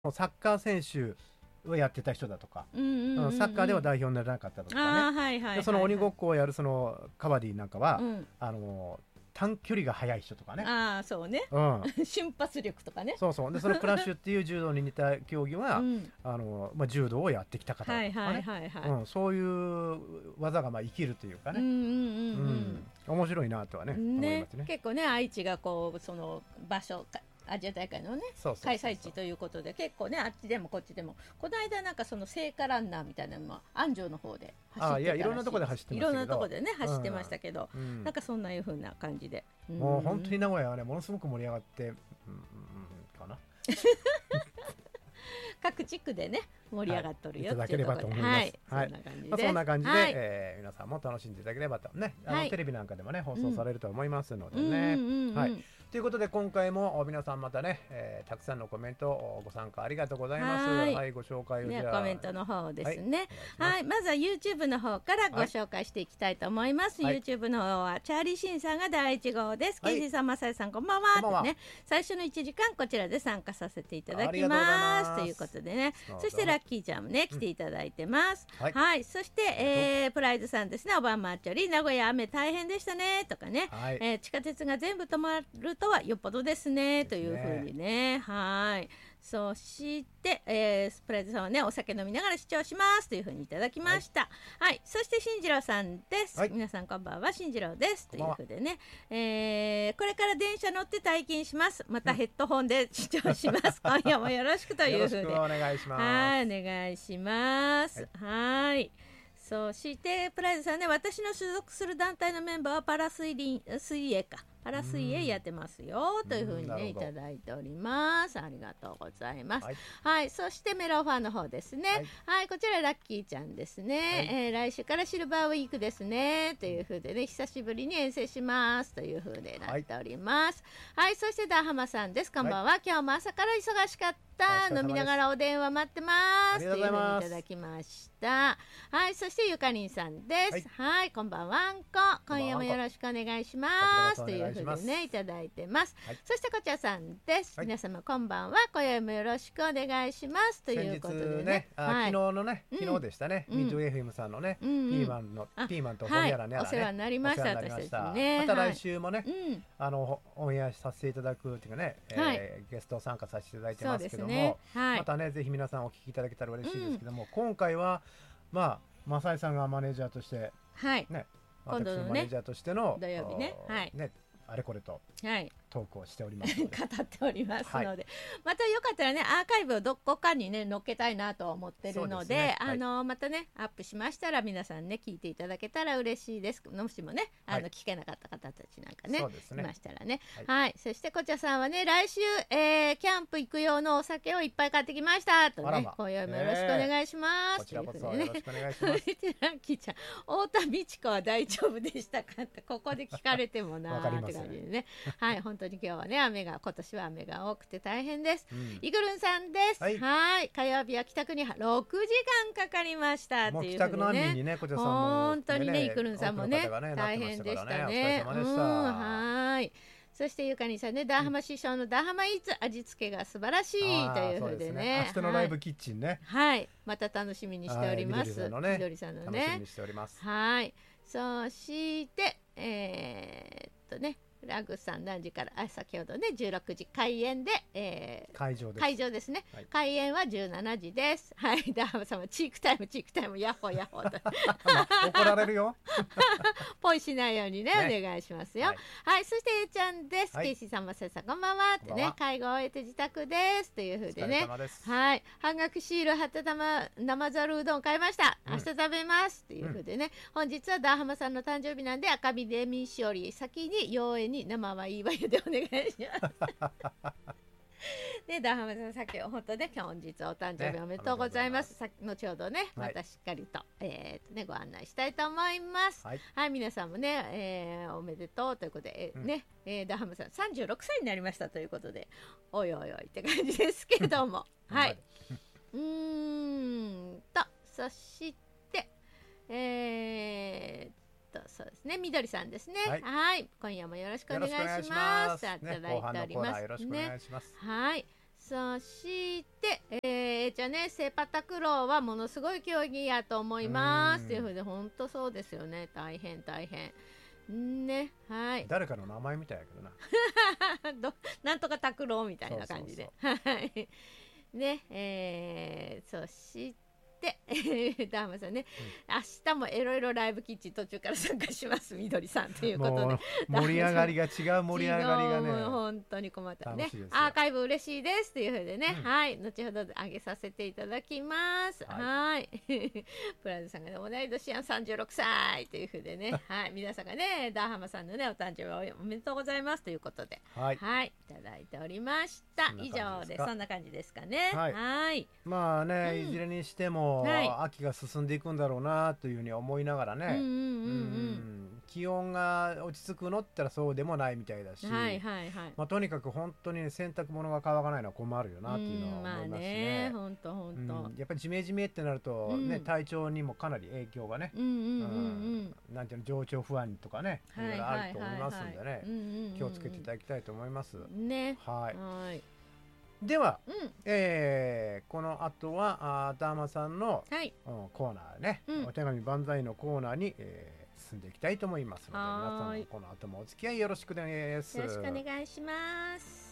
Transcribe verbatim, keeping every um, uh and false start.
サッカー選手をやってた人だとか、 うんうんうんうん、 サッカーでは代表にならなかったとかね、 あ、はいはいはいはい、 でその鬼ごっこをやるそのカバディなんかは、 うん、 あの短距離が速い人とかね、 あそうね、 うん、 瞬発力とかね、 そうそうでそのクラッシュっていう柔道に似た競技は、 うん、 あのまあ、柔道をやってきた方とかね、はいはいはいはい、うん、そういう技がまあ生きるというかね、うんうんうん、うん、面白いなとはね、ね、思いますね。 結構ね、愛知がこうその場所アジア大会のね開催地ということで結構ねあっちでもこっちでもこの間なんかその聖火ランナーみたいなのも安城の方で走ってたらしい。あいやいろんなところで走ってましたけどいろんなところでね走ってましたけど、うんうん、なんかそんないう風な感じで、 うん、もう本当に名古屋はねものすごく盛り上がって、うんうん、かな各地区でね盛り上がっとるよ、 はい、いただければと思います。はい、 はい、そんな感じで、 まあ、そんな感じで、はい、えー、皆さんも楽しんでいただければとね、あの、はい、テレビなんかでもね放送されると思いますのでね、はい。ということで今回も皆さんまたね、えー、たくさんのコメントご参加ありがとうございます。はい、はい、ご紹介をじゃあ、 ね、コメントの方ですね。はい、はい、まずは YouTube の方からご紹介していきたいと思います。はい、YouTube の方はチャーリーシンさんがだいいち号です。ケイシーさん、マサイさんこんばんはってね、最初のいちじかんこちらで参加させていただきますということでね。そしてラッキーちゃんもね来ていただいてます。うん、はい、はい、そして、えー、プライドさんですね。おばんまっちょり名古屋雨大変でしたねとかね、はい、えー、地下鉄が全部止まるとはよっぽどですねというふうにね、はい。そして、えー、プライドさんはねお酒飲みながら視聴しますというふうにいただきました。はい、はい、そして進次郎さんです。はい、皆さんこんばんは、進次郎ですというふうでね、えー、これから電車乗って退勤します。またヘッドホンで視聴します。今夜もよろしくというふうで、よろしくお願いします。はい、お願いします。はい。そしてプライドさんね、私の所属する団体のメンバーはパラ水林水泳かパラ水泳やってますよというふうにねいただいております。ありがとうございます。はい、はい、そしてメロンファンの方ですね。はい、はい、こちらラッキーちゃんですね。はい、えー、来週からシルバーウィークですねというふうでね、久しぶりに遠征しますというふうでなっております。はい、はい、そしてダーハマさんです。こんばんは。はい、今日も朝から忙しかった。飲みながらお電話待ってますというふうにいただきました。はい、そしてゆかりんさんです。はい、はい、こんばんはあんこ。今夜もよろしくお願いしますというふうにねいただいてます。はい、そしてこちらさんです。はい、皆様こんばんは。今夜もよろしくお願いしますということでね。ね、あ、はい、昨日のね、昨日でしたね。うん、ミッド エフエム さんのね、うん、ピーマンのピーマンとホニャラニャラね、お世話になりました。私たちね。また来週もね、はい、あのオンエアさせていただくっていうかね、はい、えー、ゲスト参加させていただいてますけども、ね、はい、またねぜひ皆さんお聞きいただけたら嬉しいですけども、うん、今回はまあマサイさんがマネージャーとして、はい、ね、私のマネージャーとしての、 土曜日ね、はい、 ね、あれこれと、はい、トークをしております語っておりますので、はい、またよかったらねアーカイブをどこかにね載っけたいなと思ってるので、ね、あの、はい、またねアップしましたら皆さんね聞いていただけたら嬉しいです。もしもねあの、はい、聞けなかった方たちなんかね、そうですね、いましたらね、はい、はい、そしてこちらさんはね来週、えー、キャンプ行く用のお酒をいっぱい買ってきましたとね、今夜もよろしくお願いします、えー、こちらこそよろしくお願いします。ラッキーちゃん、太田美智子は大丈夫でしたかってここで聞かれてもなーって感じでねはい、本当に今日はね雨が今年は雨が多くて大変です。うん、イグルンさんです。はい、はい、火曜日は帰宅にろくじかんかかりましたっていうふうにね、もう帰宅難民にね、こちらさんも本当にね、イグルンさんもね、ね大変でしたね。お疲れ様でした。うん、はい。そしてゆかにさんね、ダーハマ師匠のダーハマイーツ味付けが素晴らしいというふうでね、 明日のライブキッチンね、 はい、また楽しみにしております。みどりさんのね、 楽しみにしております。 はい。そしてえー、っとね。ラグさん何時からあ先ほどねじゅうろくじ開演で、えー、 会場です会場ですね、はい、開演はじゅうしちじですはいダーハマさんはチークタイムチークタイムヤッホーヤッホーと怒られるよポイしないように ね, ねお願いしますよ。はい、はい、そしてえーちゃんです、はい、ケイシーさんマサイさんこんばんはってね介護を終えて自宅ですというふうでね、はい半額シールはたたま生ざるうどん買いました、明日食べますというふうでね、うん、本日はダーハマさんの誕生日なんで赤身デミしおり先に妖艶に生はいいわよでお願いしますね、ダーハマさんさっき本当ね本日お誕生日おめでとうございます、ね、後ほどねまたしっかりと、はい、えーとね、ご案内したいと思います。はい、はい、皆さんもね、えー、おめでとうということで、えー、ね、うん、えー、ダーハマさんさんじゅうろくさいになりましたということでおいおいおいって感じですけどもはいうーんとそしてえーそうですね、みどりさんですね。はい、はい今夜もよろしくお願いします。いただいておりますね。はい。 そして、えー、じゃあねセパタクローはものすごい競技やと思いますっていうふうで、本当そうですよね。大変大変ね。はい、 誰かの名前みたいやけどなどなんとか拓郎みたいな感じで、はいね。えー、そしてダーマさんね、うん、明日もいろいろライブキッチン途中から参加しますみどりさんということで、 盛り上がりが違う盛り上がりがね、 本当に困ったね。アーカイブ嬉しいですというふうでね、うん、はい、後ほど上げさせていただきます。はい、プラズさんがね、同い年やんさんじゅうろくさいというふうでねはい、皆さんがねダーハマさんのねお誕生日おめでとうございますということで、はい、はい、いただいておりました。以上でそんな感じですかね。はい、はい、 まあね、うん、いずれにしてもはい、秋が進んでいくんだろうなというふうに思いながらね、気温が落ち着くのって言ったらそうでもないみたいだし、はいはいはい、まあ、とにかく本当に洗濯物が乾かないのは困るよなっていうのは思いますね。 ほんとほんと、 やっぱりジメジメってなると、ね、うん、体調にもかなり影響がね、なんていうの情緒不安とかね、いろいろあると思いますんでね、気をつけていただきたいと思いますね。はい、はい、では、うん、えー、この後はあダーマさんの、はい、うん、コーナーね、うん、お手紙万歳のコーナーに、えー、進んでいきたいと思いますので、皆さんこの後もお付き合いよろしくです。 よろしくお願いします。